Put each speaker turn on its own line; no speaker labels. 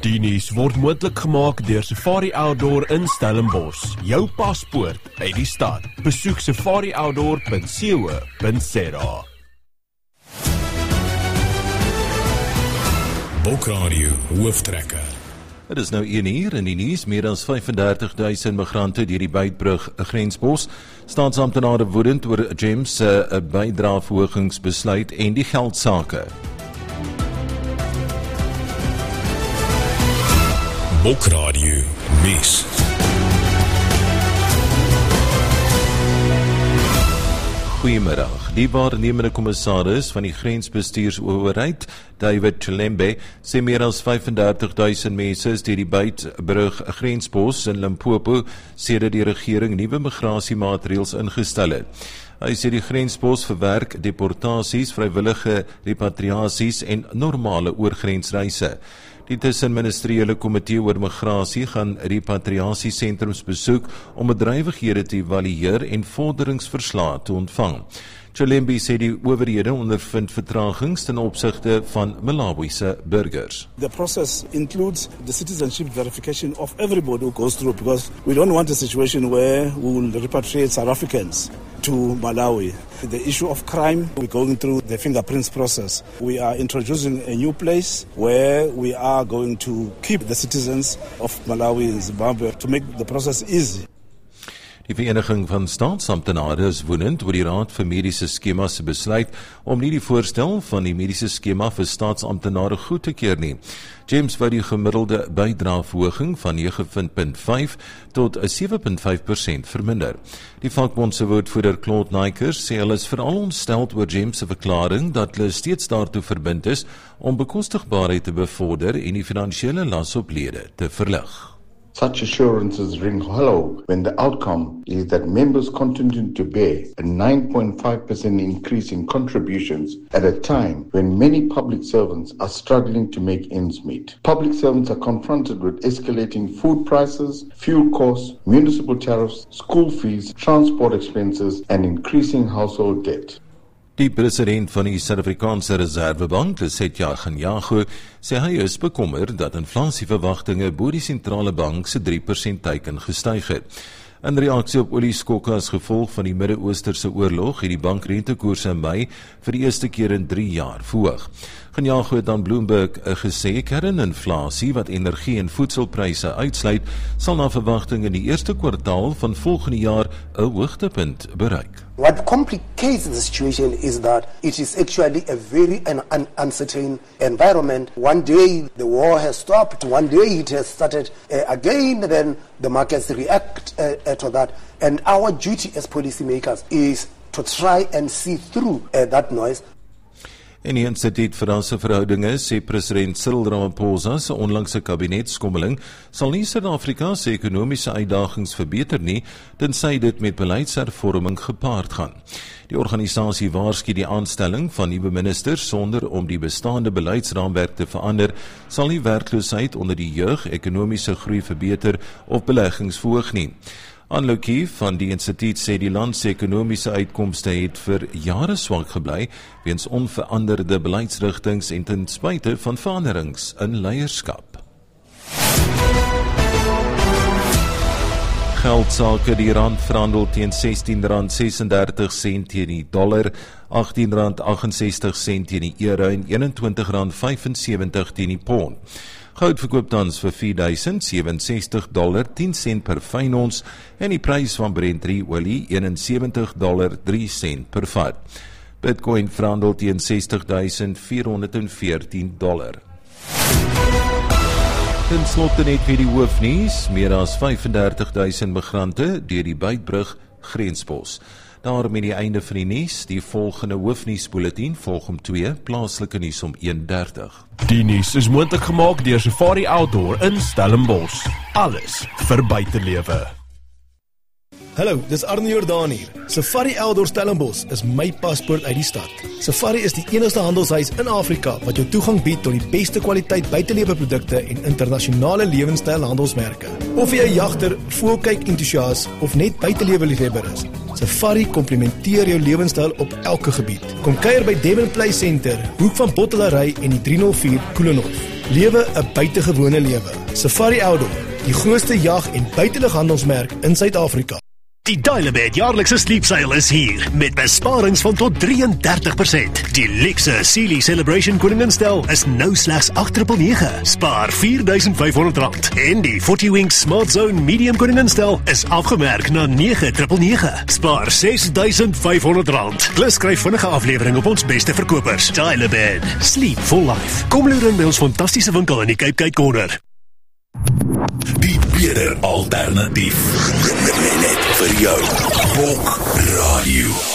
Die nuus word moontlik gemaak deur Safari Outdoor in Stellenbosch. Jou paspoort uit die stad. Besoek safarioutdoor.co.za.
Bokradio hooftrekker.
Het is nou 1 uur in die nuus. Meer dan 35.000 migrante deur die Beitbrug Grensbos. Staatsamptenare woedend oor James se bydraeverhogingsbesluit en die geldsake.
Bokradio nuus.
Goeiemiddag. Die waarnemende kommissaris van die grensbestuursowerheid, David Chilembe, sê meer as 35.000 mense is deur die Beitbrug Grensbos in Limpopo sedert die regering nuwe migrasiemaatreëls ingestel het. Hy sê die Grensbos verwerk deportasies, vrywillige repatriasies en normale oorgrensreise. Die tussenministeriële komitee oor migrasie gaan repatriasiesentrums besoek om bedrywighede te evalueer en vorderingsverslae te ontvang. Chilembe sê die owerhede ondervind vertragings ten opsigte van Malawiese burgers.
The process includes the citizenship verification of everybody who goes through, because we don't want a situation where we will repatriate South Africans to Malawi. The issue of crime, we're going through the fingerprints process. We are introducing a new place where we are going to keep the citizens of Malawi and Zimbabwe to make the process easy.
Die Vereniging van Staatsamptenare is woedend oor die Raad vir Mediese Skema se besluit om nie die voorstel van die mediese skema vir staatsamptenare goed te keur nie. James wou die gemiddelde bydraeverhoging van 9.5 tot 7.5% verminder. Die vakbond se woordvoerder Claude Nikers sê hulle is veral ontstel oor James se verklaring dat hulle steeds daartoe verbind is om bekostigbaarheid te bevorder en die finansiële las op lede te verlig.
Such assurances ring hollow when the outcome is that members continue to bear a 9.5% increase in contributions at a time when many public servants are struggling to make ends meet. Public servants are confronted with escalating food prices, fuel costs, municipal tariffs, school fees, transport expenses, and increasing household debt.
Die president van die Suid-Afrikaanse Reservebank, Lesetja Kganyago, sê hy is bekommerd dat inflasieverwagtinge bo die sentrale bank se 3% teiken gestyg het. In reaksie op olieskokke as gevolg van die Midde-Oosterse oorlog het die bankrentekoerse in Mei vir die eerste keer in 3 jaar verhoog. Kganyago het aan Bloomberg gesê kerninflasie wat energie en voedselpryse uitsluit, sal na verwagting in die eerste kwartaal van volgende jaar 'n hoogtepunt bereik.
What complicates the situation is that it is actually a very uncertain environment. One day the war has stopped, one day it has started again, then the markets react to that. And our duty as policymakers is to try and see through that noise.
In die Instituut vir Rasseverhoudinge sê president Cyril Ramaphosa se onlangse kabinetskommeling sal nie Suid-Afrika se ekonomiese uitdagings verbeter nie, tensy dit met beleidshervorming gepaard gaan. Die organisasie waarsku die aanstelling van nuwe ministers sonder om die bestaande beleidsraamwerk te verander, sal nie werkloosheid onder die jeug, ekonomiese groei verbeter of beleggings verhoog nie. Anlokie van die instituut sê die land se ekonomiese uitkomste het vir jare swak gebly weens onveranderde beleidsrigtings en ten spyte van veranderings in leierskap. Geldsake, die rand verhandel teen R16.36 teen die dollar, R18.68 teen die euro en R21.75 teen die pond. Goud verkoop tans vir $4,067.10 per fyn ons en die prys van Brent olie $71.03 per vat. Bitcoin verhandel teen $60,414. Ten slotte net weer die hoofnuus, meer as 35.000 migrante deur die Beitbrug Grensbos. Daarmee die einde van die nuus, die volgende hoofnuusbulletin volg om 2, plaaslike nuus om 1:30.
Die nuus is moontlik gemaak deur Safari Outdoor in Stellenbosch. Alles vir buitelewe.
Hallo, dis Arne Jordaan hier. Safari Outdoor Stellenbosch is my paspoort uit die stad. Safari is die enigste handelshuis in Afrika wat jou toegang bied tot die beste kwaliteit buiteleweprodukte en internasionale lewenstyl handelsmerke. Of jy 'n jagter, voëlkyk entoesias of net buiteleweliefhebber is, Safari komplementeer jou lewenstyl op elke gebied. Kom kuier by Devon Play Center, hoek van Bottelary en die 304 Koelenhof. Lewe 'n buitengewone lewe. Safari Outdoor, die grootste jag- en buitelughandelsmerk in Suid-Afrika.
Die Dial-A-Bed jaarlikse sleep sale is hier, met besparings van tot 33%. Die luxe Sealy Celebration Koninginstel is nou slegs R899. Spaar R4,500. En die 40 Winks Smart Zone Medium Koninginstel is afgemerk na R999. Spaar R6,500. Plus skryf vinnige aflewering op ons beste verkopers. Dial-A-Bed, sleep for life. Kom loer in by ons fantastiese winkel in die Cape Gate Corner.
Die beter alternatief. Net vir jou. Bok Radio.